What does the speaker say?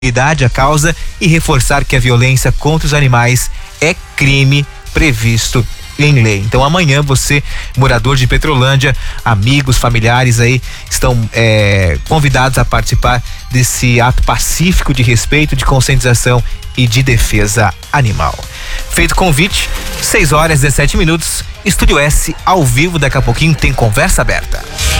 a causa e reforçar que a violência contra os animais é crime previsto em lei. Então amanhã você, morador de Petrolândia, amigos, familiares aí, estão convidados a participar desse ato pacífico de respeito, de conscientização e de defesa animal. Feito o convite, 6 horas e 17 minutos, Estúdio S ao vivo, daqui a pouquinho tem Conversa Aberta.